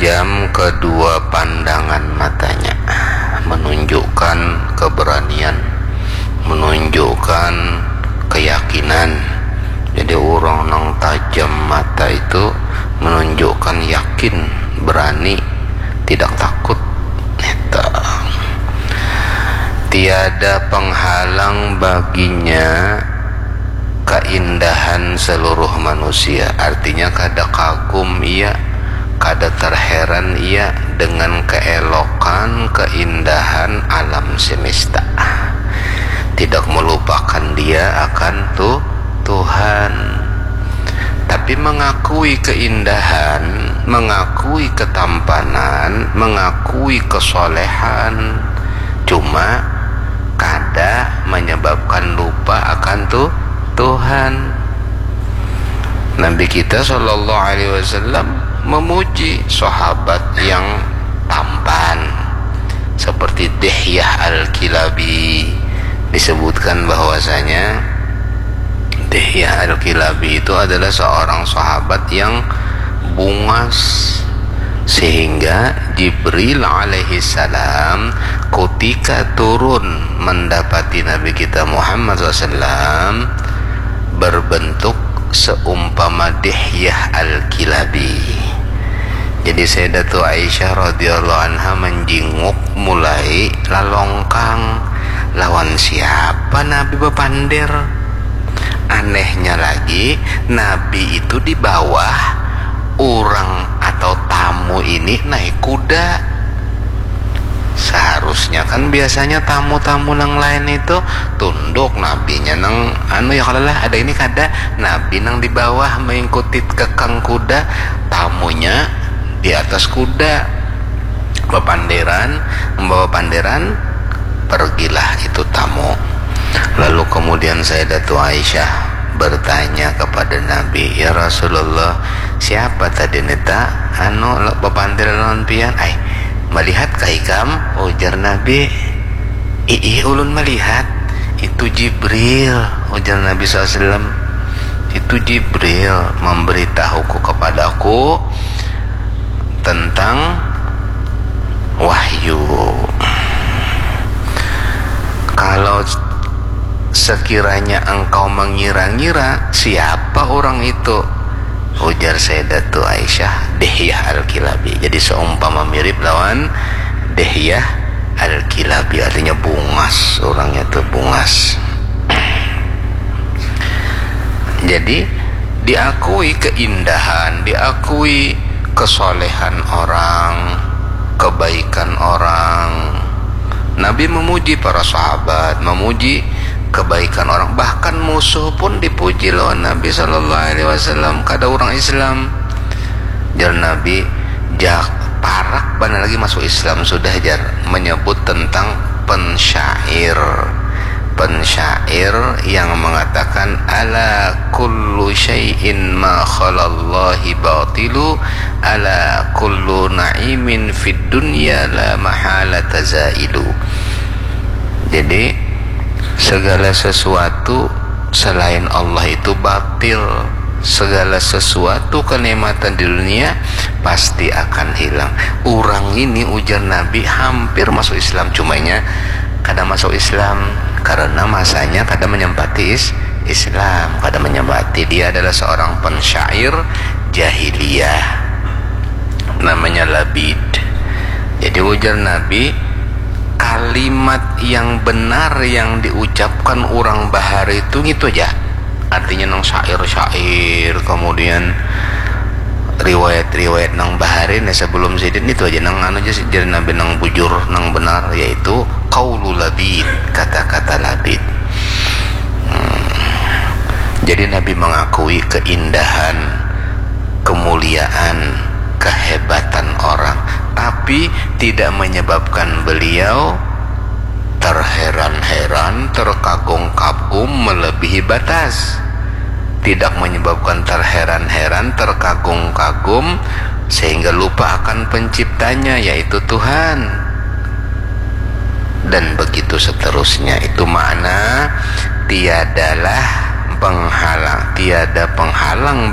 tajam kedua pandangan matanya, menunjukkan keberanian, menunjukkan keyakinan. Jadi orang nang tajam mata itu menunjukkan yakin, berani, tidak takut. Tiada penghalang baginya keindahan seluruh manusia. Artinya kada kagum ia, kada terheran ia dengan keelokan, keindahan alam semesta. Tidak melupakan dia akan Tuhan, tapi mengakui keindahan, mengakui ketampanan, mengakui kesolehan, cuma kada menyebabkan lupa akan Tuhan. Nabi kita sallallahu alaihi wasallam memuji sahabat yang tampan seperti Dihyah Al-Kilabi. Disebutkan bahwasanya Dihyah Al-Kilabi itu adalah seorang sahabat yang bungas, sehingga Jibril alaihi salam ketika turun mendapati Nabi kita Muhammad SAW berbentuk seumpama Dihyah Al-Kilabi. Jadi Sayyidatul Aisyah radhiyallahu anha menjinguk mulai lalongkang, lawan siapa Nabi bepandir. Anehnya lagi, Nabi itu di bawah, orang atau tamu ini naik kuda. Seharusnya kan biasanya tamu-tamu yang lain itu tunduk, nabinya nang ya kalau lah ada ini kada, nabi nang di bawah mengikuti kekang kuda, tamunya di atas kuda membawa panderan, pergilah itu tamu. Lalu kemudian Sayyidatul Aisyah bertanya kepada Nabi, ya Rasulullah, siapa tadi neta bepandir lawan pian? Melihat kaikam? Ujar Nabi, ulun melihat. Itu Jibril, ujar Nabi SAW. Itu Jibril memberitahuku kepadaku tentang wahyu. Kalau sekiranya engkau mengira-ngira siapa orang itu, ujar Sayyidatul Aisyah, Dihyah Al-Kilabi. Jadi seumpama mirip lawan Dihyah Al-Kilabi, artinya bungas, orangnya tuh bungas. Jadi diakui keindahan, diakui kesolehan orang, kebaikan orang. Nabi memuji para sahabat, memuji kebaikan orang, bahkan musuh pun dipuji loh Nabi sallallahu alaihi wasallam. Kada orang Islam jar Nabi jak parak benar lagi masuk Islam sudah jar menyebut tentang pensyair yang mengatakan ala kullu syai'in ma khalallahi batilu ala kullu na'imin fid dunya la mahala tazailu. Jadi segala sesuatu selain Allah itu batil. Segala sesuatu kenikmatan di dunia pasti akan hilang. Orang ini ujar Nabi hampir masuk Islam, cumanya kada masuk Islam karena masanya kada menyempati Islam, kada menyempati. Dia adalah seorang pensyair jahiliyah, namanya Labid. Jadi ujar Nabi, kalimat yang benar yang diucapkan orang bahar itu gitu aja, artinya nang syair-syair, kemudian riwayat-riwayat nang baharin sebelum Zaidin itu aja nang aja jadi Nabi nang bujur nang benar, yaitu qaulu Labid, kata-kata Labid. Jadi Nabi mengakui keindahan, kemuliaan, kehebatan orang, tapi tidak menyebabkan beliau terheran-heran, terkagum-kagum melebihi batas. Tidak menyebabkan terheran-heran, terkagum-kagum sehingga lupa akan penciptanya, yaitu Tuhan. Dan begitu seterusnya. Itu makna tiada penghalang